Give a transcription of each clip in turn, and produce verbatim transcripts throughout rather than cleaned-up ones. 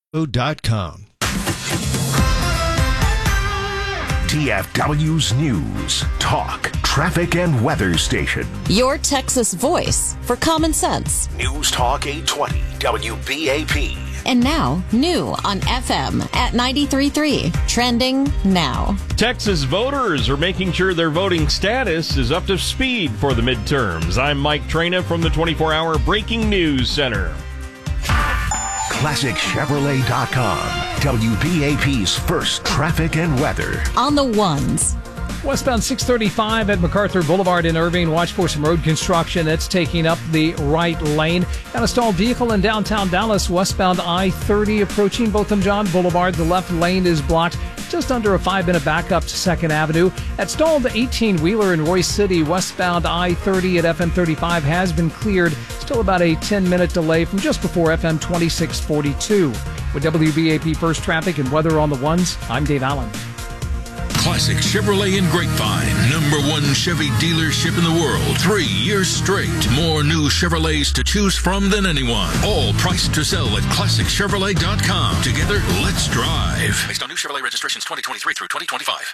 dot com. T F W's News, Talk, Traffic, and Weather Station. Your Texas voice for common sense. News Talk eight twenty W B A P. And now, new on F M at ninety-three point three. Trending now. Texas voters are making sure their voting status is up to speed for the midterms. I'm Mike Traina from the twenty-four hour Breaking News Center. Classic Chevrolet dot com, W B A P's first traffic and weather. On the ones. Westbound six thirty-five at MacArthur Boulevard in Irving. Watch for some road construction that's taking up the right lane. Got a stalled vehicle in downtown Dallas, westbound I thirty approaching Botham John Boulevard. The left lane is blocked. Just under a five-minute backup to second Avenue. That stalled eighteen-wheeler in Royce City, westbound I thirty at F M thirty-five has been cleared. Still about a ten-minute delay from just before F M twenty-six forty-two. With W B A P First Traffic and Weather on the Ones, I'm Dave Allen. Classic Chevrolet in Grapevine, number one Chevy dealership in the world. Three years straight. More new Chevrolets to choose from than anyone. All priced to sell at Classic Chevrolet dot com. Together, let's drive. Based on new Chevrolet registrations twenty twenty-three through twenty twenty-five.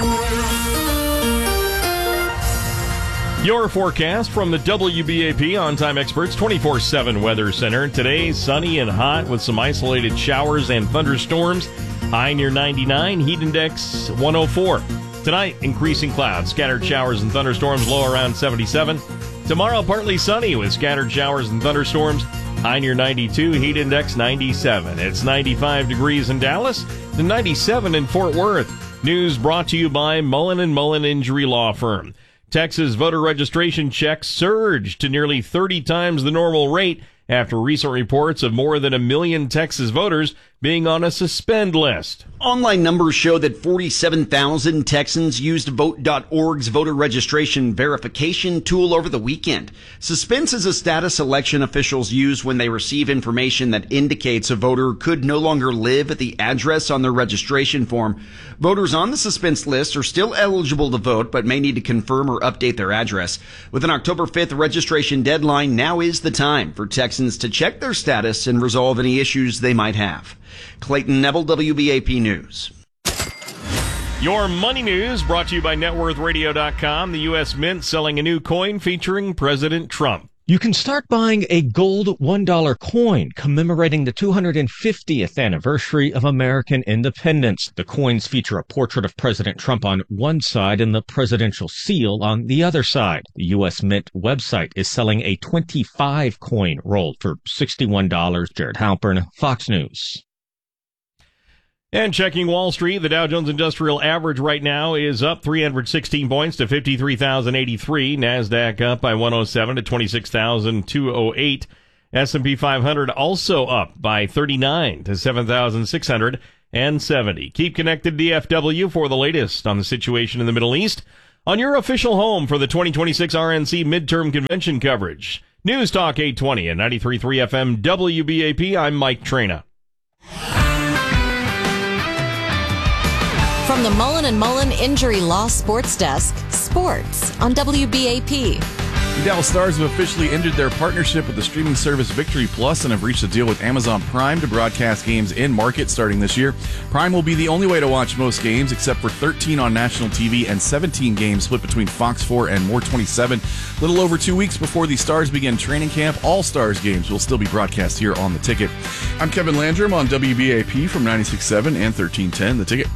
Your forecast from the W B A P On-Time Experts twenty-four seven Weather Center. Today, sunny and hot with some isolated showers and thunderstorms. High near ninety-nine, heat index one oh four. Tonight, increasing clouds, scattered showers and thunderstorms, low around seventy-seven. Tomorrow, partly sunny with scattered showers and thunderstorms. High near ninety-two, heat index ninety-seven. It's ninety-five degrees in Dallas and ninety-seven in Fort Worth. News brought to you by Mullen and Mullen Injury Law Firm. Texas voter registration checks surged to nearly thirty times the normal rate after recent reports of more than a million Texas voters being on a suspend list. Online numbers show that forty-seven thousand Texans used vote dot org's voter registration verification tool over the weekend. Suspense is a status election officials use when they receive information that indicates a voter could no longer live at the address on their registration form. Voters on the suspense list are still eligible to vote, but may need to confirm or update their address. With an October fifth registration deadline, now is the time for Texans to check their status and resolve any issues they might have. Clayton Neville, W B A P News. Your money news brought to you by net worth radio dot com. The U S Mint selling a new coin featuring President Trump. You can start buying a gold one dollar coin commemorating the two hundred fiftieth anniversary of American independence. The coins feature a portrait of President Trump on one side and the presidential seal on the other side. The U S Mint website is selling a twenty-five coin roll for sixty-one dollars. Jared Halpern, Fox News. And checking Wall Street, the Dow Jones Industrial Average right now is up three hundred sixteen points to fifty-three thousand eighty-three. NASDAQ up by one oh seven to twenty-six thousand two hundred eight. S and P five hundred also up by thirty-nine to seven thousand six hundred seventy. Keep connected to D F W for the latest on the situation in the Middle East on your official home for the twenty twenty-six R N C midterm convention coverage. News Talk eight twenty and ninety-three point three F M W B A P. I'm Mike Traina. From the Mullen and Mullen Injury Law Sports Desk, sports on W B A P. The Dallas Stars have officially ended their partnership with the streaming service Victory Plus and have reached a deal with Amazon Prime to broadcast games in market starting this year. Prime will be the only way to watch most games, except for thirteen on national T V and seventeen games split between Fox four and More twenty-seven. A little over two weeks before the Stars begin training camp, all Stars games will still be broadcast here on The Ticket. I'm Kevin Landrum on W B A P from ninety-six point seven and thirteen ten The Ticket.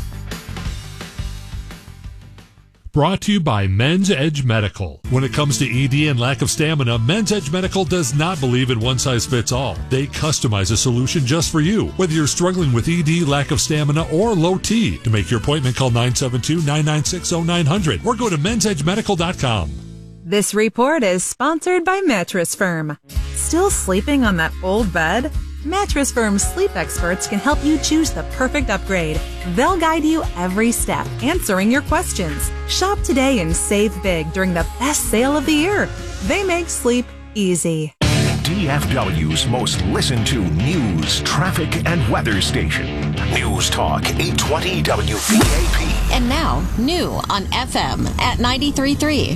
Brought to you by Men's Edge Medical. When it comes to E D and lack of stamina, Men's Edge Medical does not believe in one size fits all. They customize a solution just for you. Whether you're struggling with E D, lack of stamina, or low T, to make your appointment, call nine seven two, nine nine six, oh nine hundred or go to men's edge medical dot com. This report is sponsored by Mattress Firm. Still sleeping on that old bed? Mattress Firm's sleep experts can help you choose the perfect upgrade. They'll guide you every step, answering your questions. Shop today and save big during the best sale of the year. They make sleep easy. D F W's most listened to news, traffic, and weather station. News Talk eight twenty W B A P. And now, new on F M at ninety-three point three.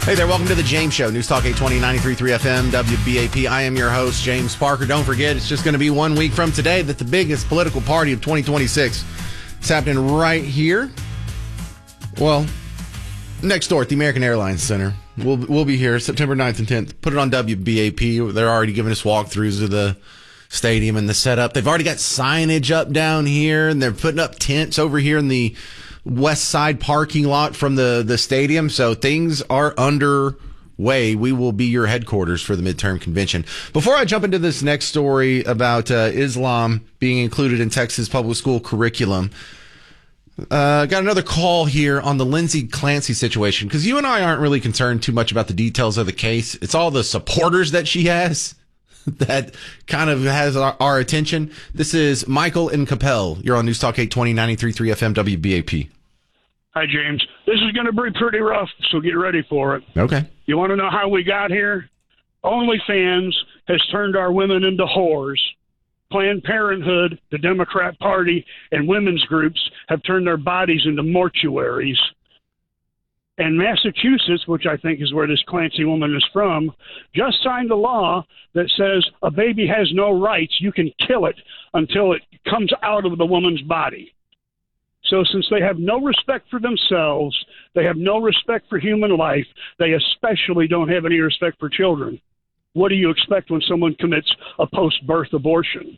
Hey there, welcome to the James Show, News Talk eight twenty, ninety-three point three F M, W B A P. I am your host, James Parker. Don't forget, it's just going to be one week from today that the biggest political party of twenty twenty-six is happening right here. Well, next door at the American Airlines Center. We'll we'll be here September ninth and tenth. Put it on W B A P. They're already giving us walkthroughs of the stadium and the setup. They've already got signage up down here, and they're putting up tents over here in the west side parking lot from the, the stadium. So things are underway. We will be your headquarters for the midterm convention. Before I jump into this next story about uh, Islam being included in Texas public school curriculum, uh, got another call here on the Lindsay Clancy situation, because you and I aren't really concerned too much about the details of the case. It's all the supporters that she has that kind of has our, our attention. This is Michael in Capel. You're on News Talk eight twenty, ninety-three point three F M, W B A P. Hi, James. This is going to be pretty rough, so get ready for it. Okay. You want to know how we got here? OnlyFans has turned our women into whores. Planned Parenthood, the Democrat Party, and women's groups have turned their bodies into mortuaries. And Massachusetts, which I think is where this Clancy woman is from, just signed a law that says a baby has no rights. You can kill it until it comes out of the woman's body. So since they have no respect for themselves, they have no respect for human life, they especially don't have any respect for children. What do you expect when someone commits a post-birth abortion?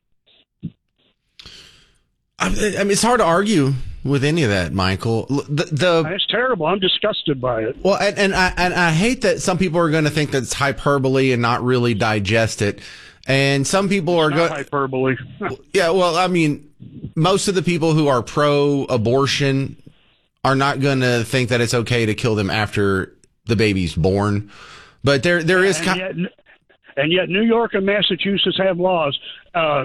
I mean, it's hard to argue with any of that, Michael. The, the It's terrible. I'm disgusted by it. Well, and, and, I, and I hate that some people are going to think that's hyperbole and not really digest it. And some people are going hyperbole. Yeah, well, I mean, most of the people who are pro-abortion are not going to think that it's okay to kill them after the baby's born. But there, there is, and, con- yet, and yet, New York and Massachusetts have laws. Uh,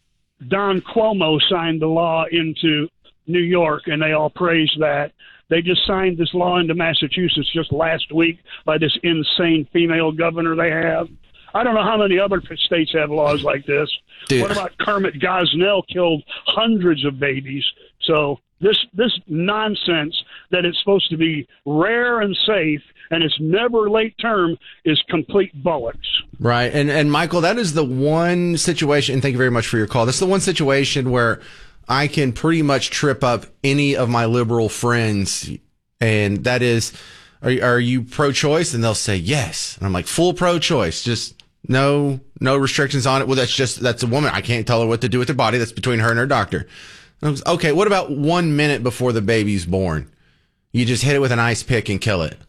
Don Cuomo signed the law into New York, and they all praised that. They just signed this law into Massachusetts just last week by this insane female governor they have. I don't know how many other states have laws like this. Dude. What about Kermit Gosnell killed hundreds of babies? So this this nonsense that it's supposed to be rare and safe and it's never late term is complete bollocks. Right. And and Michael, that is the one situation, and thank you very much for your call. That's the one situation where I can pretty much trip up any of my liberal friends, and that is, are, are you pro-choice? And they'll say yes. And I'm like, full pro-choice, just no no restrictions on it. Well, that's just, that's a woman. I can't tell her what to do with her body. That's between her and her doctor. And I was, okay, what about one minute before the baby's born? You just hit it with an ice pick and kill it.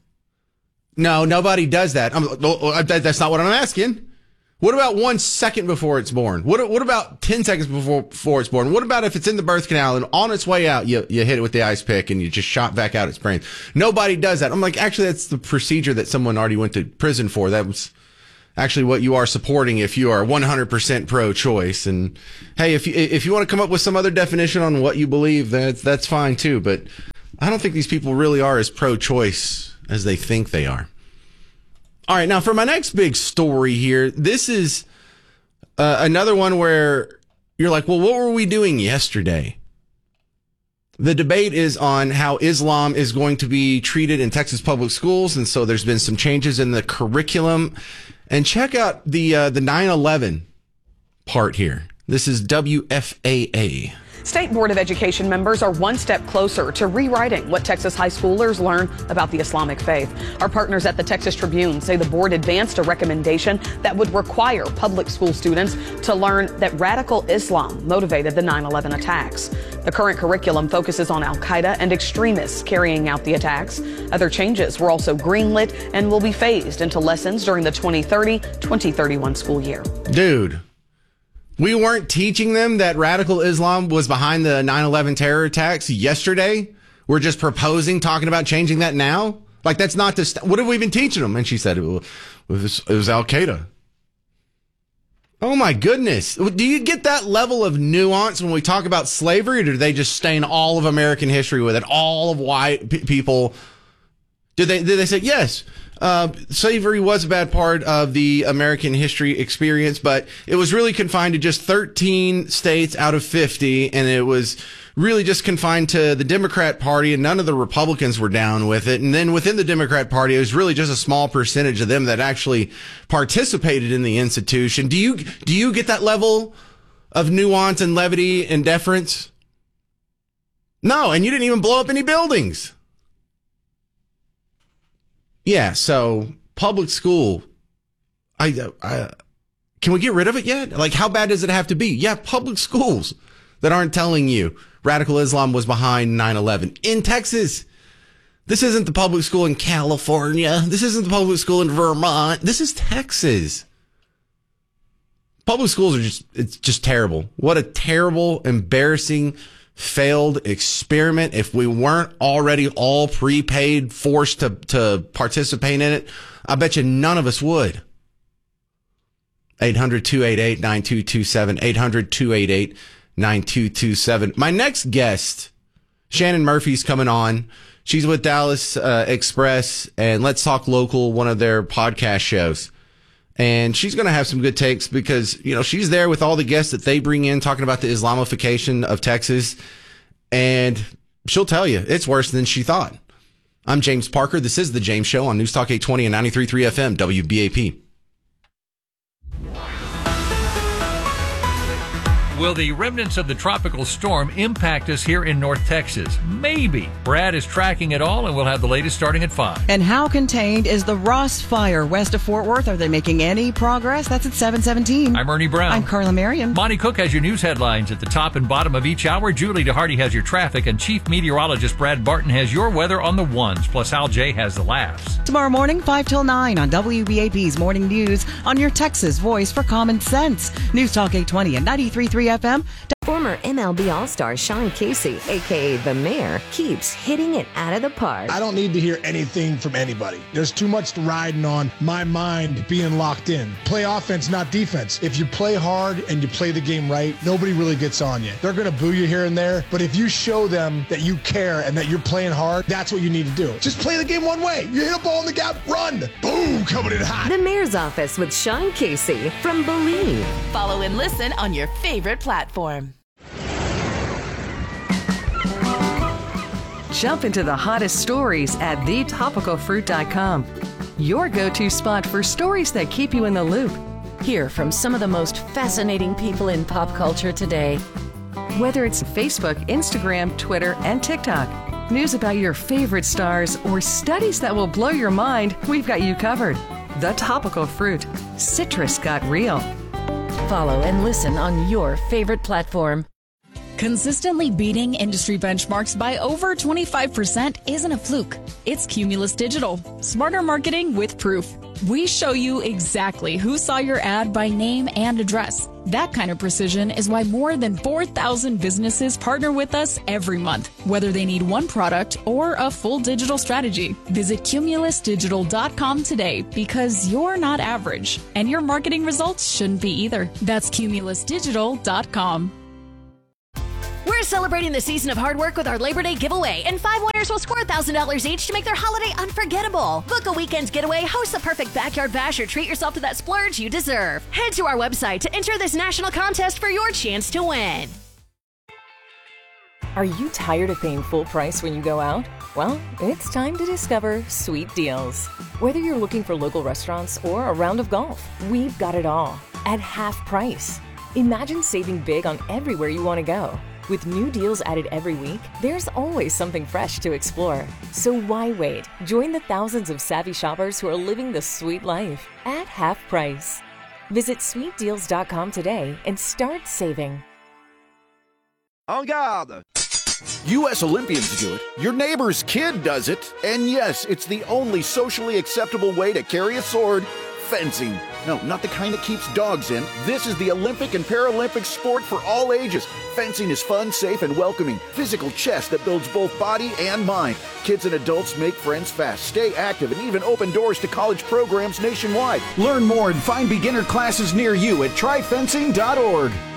No, nobody does that. I'm, oh, that's not what I'm asking. What about one second before it's born? What what about ten seconds before before it's born? What about if it's in the birth canal and on its way out, you you hit it with the ice pick and you just shot back out its brain? Nobody does that. I'm like, actually, that's the procedure that someone already went to prison for. That was actually what you are supporting if you are one hundred percent pro-choice. And hey, if you if you want to come up with some other definition on what you believe, that's that's fine too. But I don't think these people really are as pro-choice as they think they are. All right, now for my next big story here, this is uh, another one where you're like, well, what were we doing yesterday? The debate is on how Islam is going to be treated in Texas public schools, and so there's been some changes in the curriculum. And check out the uh, the nine eleven part here. This is W F A A. State Board of Education members are one step closer to rewriting what Texas high schoolers learn about the Islamic faith. Our partners at the Texas Tribune say the board advanced a recommendation that would require public school students to learn that radical Islam motivated the nine eleven attacks. The current curriculum focuses on al-Qaeda and extremists carrying out the attacks. Other changes were also greenlit and will be phased into lessons during the twenty thirty twenty thirty-one school year. Dude. We weren't teaching them that radical Islam was behind the nine eleven terror attacks yesterday. We're just proposing, talking about changing that now. Like, that's not the, st- what have we been teaching them? And she said, it was, it was Al-Qaeda. Oh my goodness. Do you get that level of nuance when we talk about slavery, or do they just stain all of American history with it? All of white p- people. Did they, did they say, yes, Uh, slavery was a bad part of the American history experience, but it was really confined to just thirteen states out of fifty, and it was really just confined to the Democrat Party, and none of the Republicans were down with it. And then within the Democrat Party, it was really just a small percentage of them that actually participated in the institution. Do you do you get that level of nuance and levity and deference? No, and you didn't even blow up any buildings. Yeah, so public school, I, I, can we get rid of it yet? Like, how bad does it have to be? Yeah, public schools that aren't telling you radical Islam was behind nine eleven. In Texas, this isn't the public school in California. This isn't the public school in Vermont. This is Texas. Public schools are just, it's just terrible. What a terrible, embarrassing, failed experiment. If we weren't already all prepaid, forced to, to participate in it, I bet you none of us would. eight hundred, two eight eight, nine two two seven, eight hundred, two eight eight, nine two two seven. My next guest, Shannon Murphy's coming on. She's with Dallas uh, Express and Let's Talk Local, one of their podcast shows. And she's going to have some good takes because, you know, she's there with all the guests that they bring in talking about the Islamification of Texas. And she'll tell you it's worse than she thought. I'm James Parker. This is The James Show on News Talk eight twenty and ninety-three point three F M, W B A P. Will the remnants of the tropical storm impact us here in North Texas? Maybe. Brad is tracking it all, and we'll have the latest starting at five. And how contained is the Ross fire west of Fort Worth? Are they making any progress? That's at seven seventeen. I'm Ernie Brown. I'm Carla Merriam. Monty Cook has your news headlines at the top and bottom of each hour. Julie DeHardy has your traffic, and Chief Meteorologist Brad Barton has your weather on the ones. Plus, Al J has the laughs. Tomorrow morning, five till nine on W B A P's Morning News on your Texas voice for common sense. News Talk eight twenty and ninety-three point three F M. Former M L B All-Star Sean Casey, a k a. The Mayor, keeps hitting it out of the park. I don't need to hear anything from anybody. There's too much riding on my mind being locked in. Play offense, not defense. If you play hard and you play the game right, nobody really gets on you. They're going to boo you here and there, but if you show them that you care and that you're playing hard, that's what you need to do. Just play the game one way. You hit a ball in the gap, run. Boom, coming in hot. The Mayor's Office with Sean Casey from Believe. Follow and listen on your favorite platform. Jump into the hottest stories at the topical fruit dot com. Your go-to spot for stories that keep you in the loop. Hear from some of the most fascinating people in pop culture today. Whether it's Facebook, Instagram, Twitter, and TikTok, news about your favorite stars, or studies that will blow your mind, we've got you covered. The Topical Fruit. Citrus got real. Follow and listen on your favorite platform. Consistently beating industry benchmarks by over twenty-five percent isn't a fluke. It's Cumulus Digital. Smarter marketing with proof. We show you exactly who saw your ad by name and address. That kind of precision is why more than four thousand businesses partner with us every month, whether they need one product or a full digital strategy. Visit cumulus digital dot com today because you're not average, and your marketing results shouldn't be either. That's cumulus digital dot com. We're celebrating the season of hard work with our Labor Day giveaway, and five winners will score one thousand dollars each to make their holiday unforgettable. Book a weekend's getaway, host the perfect backyard bash, or treat yourself to that splurge you deserve. Head to our website to enter this national contest for your chance to win. Are you tired of paying full price when you go out? Well, it's time to discover Sweet Deals. Whether you're looking for local restaurants or a round of golf, we've got it all at half price. Imagine saving big on everywhere you want to go. With new deals added every week, there's always something fresh to explore. So why wait? Join the thousands of savvy shoppers who are living the sweet life at half price. Visit sweet deals dot com today and start saving. En garde! U S Olympians do it, your neighbor's kid does it, and yes, it's the only socially acceptable way to carry a sword. Fencing. No, not the kind that keeps dogs in. This is the Olympic and Paralympic sport for all ages. Fencing is fun, safe, and welcoming. Physical chess that builds both body and mind. Kids and adults make friends fast, stay active, and even open doors to college programs nationwide. Learn more and find beginner classes near you at try fencing dot org.